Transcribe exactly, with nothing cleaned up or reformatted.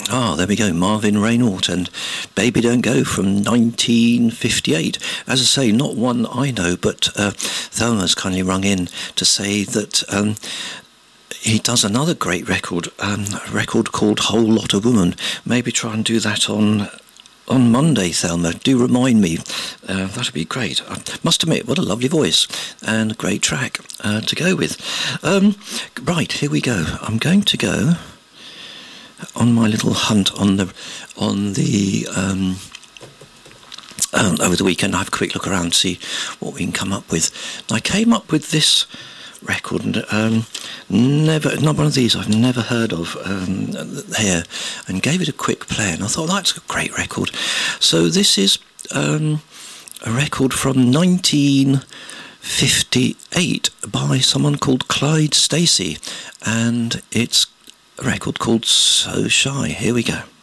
Ah, there we go, Marvin Raynaud and Baby Don't Go from nineteen fifty-eight. As I say, not one I know, but uh, Thelma's kindly rung in to say that um, he does another great record, um, a record called Whole Lotta Woman. Maybe try and do that on on Monday, Thelma. Do remind me. Uh, that'd be great. I must admit, what a lovely voice and a great track uh, to go with. Um, right, here we go. I'm going to go on my little hunt on the on the um, um, over the weekend. I have a quick look around to see what we can come up with. I came up with this record, and um, never not one of these I've never heard of um, here, and gave it a quick play, and I thought that's a great record. So this is um, a record from nineteen fifty-eight by someone called Clyde Stacey, and it's a record called So Shy. Here we go.